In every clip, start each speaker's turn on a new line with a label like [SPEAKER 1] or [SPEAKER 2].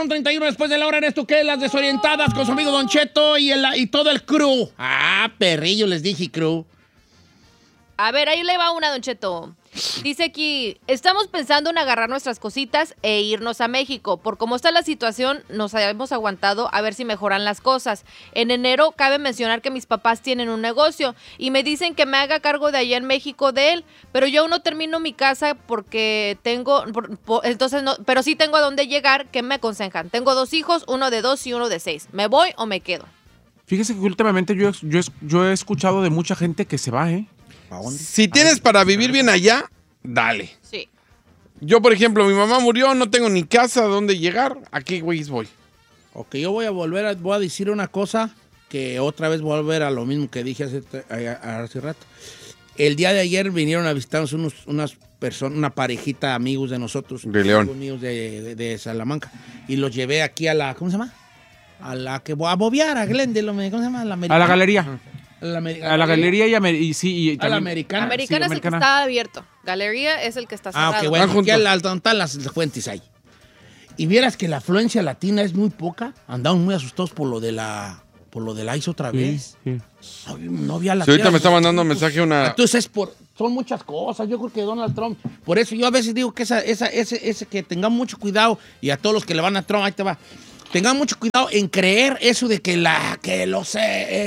[SPEAKER 1] con 31 después de la hora en esto que es Las Desorientadas con su amigo Don Cheto y todo el crew. Ah, perrillo, les dije crew.
[SPEAKER 2] A ver, ahí le va una, Don Cheto. Dice aquí, estamos pensando en agarrar nuestras cositas e irnos a México. Por cómo está la situación, nos habíamos aguantado a ver si mejoran las cosas. En enero cabe mencionar que mis papás tienen un negocio y me dicen que me haga cargo de allá en México de él, pero yo aún no termino mi casa porque entonces no, pero sí tengo a dónde llegar. ¿Qué me aconsejan? Tengo 2 hijos, uno de 2 y uno de 6. ¿Me voy o me quedo?
[SPEAKER 3] Fíjese que últimamente yo he escuchado de mucha gente que se va, ¿eh?
[SPEAKER 4] Si tienes para vivir bien allá, dale.
[SPEAKER 2] Sí.
[SPEAKER 4] Yo, por ejemplo, mi mamá murió, no tengo ni casa a dónde llegar. ¿A qué güeyes voy?
[SPEAKER 1] Ok, yo voy a decir una cosa que otra vez voy a volver a lo mismo que dije hace rato. El día de ayer vinieron a visitarnos unas personas, una parejita amigos de nosotros.
[SPEAKER 4] De León.
[SPEAKER 1] Amigos míos de Salamanca. Y los llevé aquí a la, ¿cómo se llama? A la que voy a bobear, a Glendale, ¿cómo se llama?
[SPEAKER 3] A la galería. A la galería y también,
[SPEAKER 1] a la americana.
[SPEAKER 2] Americana es el que está abierto. Galería es el que está cerrado.
[SPEAKER 1] Ah, ok, bueno, aquí donde están las fuentes ahí. Y vieras que la afluencia latina es muy poca. Andamos muy asustados por lo de la ICE otra vez.
[SPEAKER 3] Sí.
[SPEAKER 1] No había la
[SPEAKER 4] Si ahorita me está mandando un mensaje una...
[SPEAKER 1] Entonces son muchas cosas. Yo creo que Donald Trump... Por eso yo a veces digo que ese que tengamos mucho cuidado, y a todos los que le van a Trump, ahí te va. Tengan mucho cuidado en creer eso de que los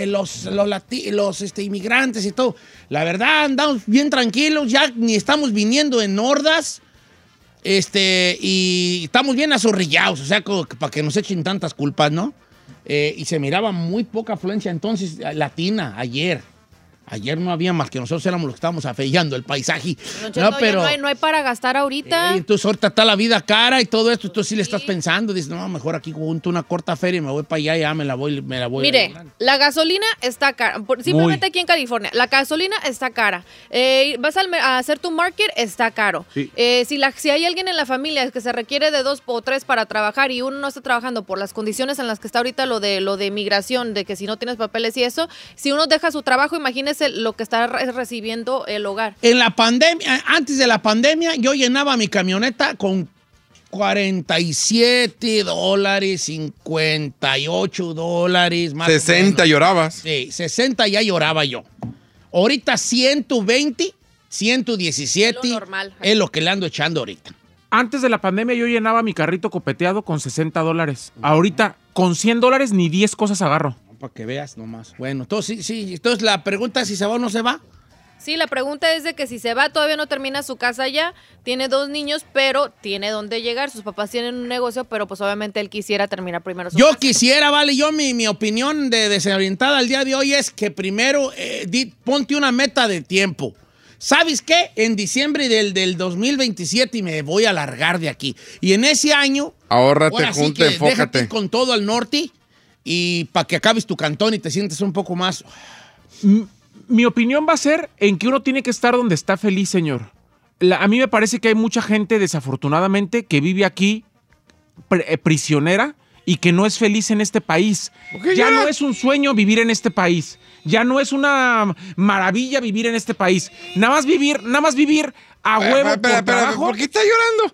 [SPEAKER 1] inmigrantes y todo. La verdad, andamos bien tranquilos, ya ni estamos viniendo en hordas, y estamos bien azorrillados, o sea, para que nos echen tantas culpas, ¿no? Y se miraba muy poca afluencia entonces latina ayer. Ayer no había más que nosotros éramos los que estábamos afeillando el paisaje.
[SPEAKER 2] No, pero no hay para gastar ahorita.
[SPEAKER 1] Entonces ahorita está la vida cara y todo esto. Entonces sí le estás pensando. Dices, no, mejor aquí junto una corta feria y me voy para allá y ya me la voy.
[SPEAKER 2] Mire, la gasolina está cara. Simplemente aquí en California, la gasolina está cara. Vas a hacer tu market, está caro.
[SPEAKER 3] Sí.
[SPEAKER 2] Si hay alguien en la familia que se requiere de 2 o 3 para trabajar y uno no está trabajando por las condiciones en las que está ahorita lo de migración, de que si no tienes papeles y eso, si uno deja su trabajo, imagínese lo que está recibiendo el hogar.
[SPEAKER 1] En la pandemia, antes de la pandemia, yo llenaba mi camioneta con $47, $58, más
[SPEAKER 4] 60 llorabas.
[SPEAKER 1] Sí, 60 ya lloraba yo. Ahorita 120, 117
[SPEAKER 2] Lo normal.
[SPEAKER 1] es lo que le ando echando ahorita.
[SPEAKER 3] Antes de la pandemia yo llenaba mi carrito copeteado con $60. Ahorita, con $100 ni 10 cosas agarro.
[SPEAKER 1] Para que veas nomás. Bueno, entonces sí. Entonces la pregunta es si se va o no se va.
[SPEAKER 2] Sí, la pregunta es de que si se va, todavía no termina su casa ya, tiene 2 niños, pero tiene dónde llegar. Sus papás tienen un negocio, pero pues obviamente él quisiera terminar primero su casa.
[SPEAKER 1] Yo quisiera, vale, mi opinión de desorientada al día de hoy es que primero ponte una meta de tiempo. ¿Sabes qué? En diciembre del 2027 y me voy a largar de aquí. Y en ese año...
[SPEAKER 4] Ahórrate, junta, enfócate.
[SPEAKER 1] Déjate con todo al norte y para que acabes tu cantón y te sientes un poco más...
[SPEAKER 3] Mi opinión va a ser en que uno tiene que estar donde está feliz, señor. A mí me parece que hay mucha gente, desafortunadamente, que vive aquí prisionera y que no es feliz en este país. Ya no es un sueño vivir en este país. Ya no es una maravilla vivir en este país. Nada más vivir a huevo por trabajo.
[SPEAKER 4] ¿Por qué está llorando?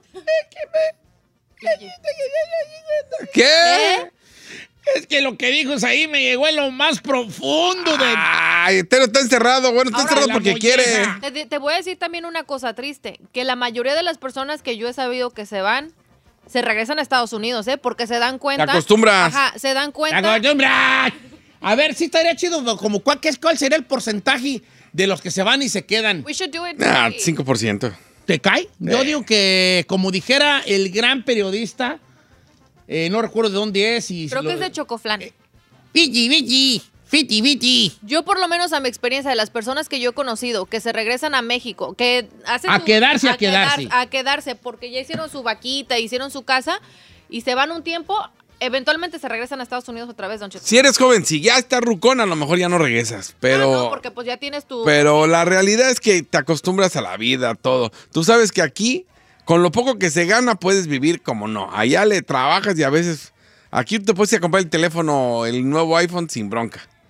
[SPEAKER 4] ¿Qué?
[SPEAKER 1] Es que lo que dijo es ahí me llegó en lo más profundo de...
[SPEAKER 4] Ay, Tero está encerrado. Bueno, está encerrado porque quiere.
[SPEAKER 2] Te voy a decir también una cosa triste, que la mayoría de las personas que yo he sabido que se van, se regresan a Estados Unidos, porque se dan cuenta.
[SPEAKER 4] Te acostumbras.
[SPEAKER 2] Ajá, se dan cuenta.
[SPEAKER 1] ¡Te acostumbras! A ver, sí estaría chido, como ¿cuál sería el porcentaje de los que se van y se quedan?
[SPEAKER 2] We should do it.
[SPEAKER 4] 5%.
[SPEAKER 1] ¿Te cae? Yo digo que, como dijera el gran periodista, no recuerdo de dónde es.
[SPEAKER 2] Creo que es de Chocoflan.
[SPEAKER 1] Viti.
[SPEAKER 2] Yo, por lo menos a mi experiencia de las personas que yo he conocido, que se regresan a México, que hacen
[SPEAKER 1] a quedarse,
[SPEAKER 2] porque ya hicieron su vaquita, hicieron su casa y se van un tiempo, eventualmente se regresan a Estados Unidos otra vez, Don Cheto.
[SPEAKER 4] Si eres joven, si ya estás rucón, a lo mejor ya no regresas, pero...
[SPEAKER 2] No, porque pues ya tienes tu...
[SPEAKER 4] Pero la realidad es que te acostumbras a la vida, a todo. Tú sabes que aquí, con lo poco que se gana, puedes vivir como no. Allá le trabajas y a veces... Aquí te puedes ir a comprar el teléfono, el nuevo iPhone sin bronca.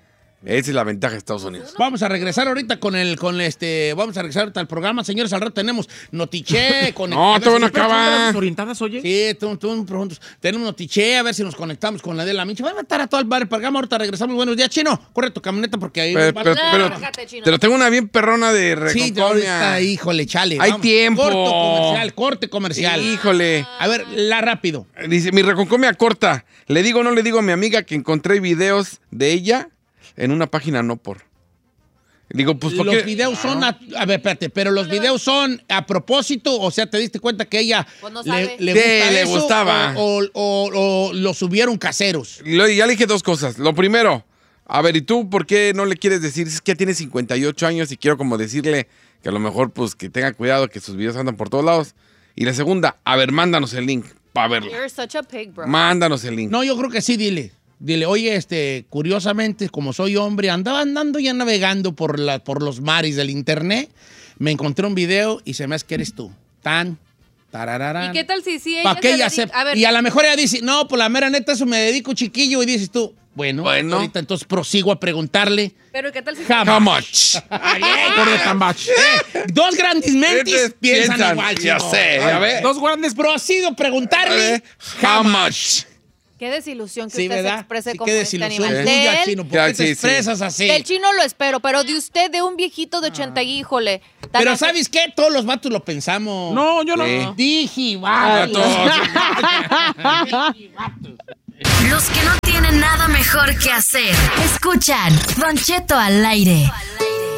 [SPEAKER 4] Esa es la ventaja de Estados Unidos.
[SPEAKER 1] Vamos a regresar ahorita vamos a regresar ahorita al programa, señores. Al rato tenemos Notiche.
[SPEAKER 4] No, todavía no acaba.
[SPEAKER 3] ¿Orientadas, oye?
[SPEAKER 1] Sí, tenemos Notiche, a ver si nos conectamos con la de la Mincha. Va a matar a todo el bar el programa. Ahorita regresamos. Buenos días, Chino. Corre tu camioneta porque ahí...
[SPEAKER 4] Pero tengo una bien perrona de
[SPEAKER 1] sí,
[SPEAKER 4] reconcomia.
[SPEAKER 1] ahorita, híjole, chale.
[SPEAKER 4] Hay
[SPEAKER 1] vamos.
[SPEAKER 4] tiempo.
[SPEAKER 1] Corte comercial.
[SPEAKER 4] Híjole.
[SPEAKER 1] A ver, rápido.
[SPEAKER 4] Dice, mi reconcomia corta. ¿Le digo o no le digo a mi amiga que encontré videos de ella en una página no por? Digo, pues ¿por qué?
[SPEAKER 1] Los videos son... A ver, espérate. Pero los videos son a propósito. O sea, ¿te diste cuenta que ella
[SPEAKER 2] Pues no sabe.
[SPEAKER 1] le
[SPEAKER 4] le gustaba.
[SPEAKER 1] O lo subieron caseros?
[SPEAKER 4] Ya le dije dos cosas. Lo primero, a ver, ¿y tú por qué no le quieres decir? Es que ya tiene 58 años y quiero como decirle que a lo mejor pues que tenga cuidado que sus videos andan por todos lados. Y la segunda, a ver, mándanos el link para verlo.
[SPEAKER 2] You're such a pig, bro.
[SPEAKER 4] Mándanos el link.
[SPEAKER 1] No, yo creo que sí, dile, oye, curiosamente, como soy hombre, andaba andando ya navegando por los mares del internet, me encontré un video y se me hace que eres tú. Tarararán.
[SPEAKER 2] ¿Y qué tal si ella
[SPEAKER 1] ¿Para qué ella
[SPEAKER 2] se dedica? A ver,
[SPEAKER 1] Y a lo mejor ella dice, no, pues la mera neta, eso me dedico, chiquillo, y dices tú, bueno. Ahorita entonces prosigo a preguntarle.
[SPEAKER 2] pero ¿qué tal si...
[SPEAKER 4] How much?
[SPEAKER 3] Por de Tambach.
[SPEAKER 1] Dos grandes mentes piensan igual,
[SPEAKER 4] ya
[SPEAKER 1] chico.
[SPEAKER 4] sé, a ver.
[SPEAKER 3] Dos grandes...
[SPEAKER 1] Prosigo a preguntarle.
[SPEAKER 4] How much?
[SPEAKER 2] Qué desilusión que
[SPEAKER 1] Sí,
[SPEAKER 2] usted se
[SPEAKER 1] ¿verdad?
[SPEAKER 2] exprese
[SPEAKER 1] Sí,
[SPEAKER 2] como
[SPEAKER 1] qué
[SPEAKER 2] este
[SPEAKER 1] desilusión
[SPEAKER 2] animal.
[SPEAKER 1] tuya, Chino. ¿Por
[SPEAKER 4] Ya,
[SPEAKER 1] qué te
[SPEAKER 4] sí,
[SPEAKER 1] expresas así?
[SPEAKER 2] Del Chino lo espero, pero de usted, de un viejito de 80, híjole. tan
[SPEAKER 1] Pero
[SPEAKER 2] hace-
[SPEAKER 1] ¿sabes qué? Todos los vatos lo pensamos.
[SPEAKER 3] No, yo no.
[SPEAKER 4] Sí.
[SPEAKER 1] Dije, vato.
[SPEAKER 5] Los que no tienen nada mejor que hacer. Escuchan Don Cheto al aire.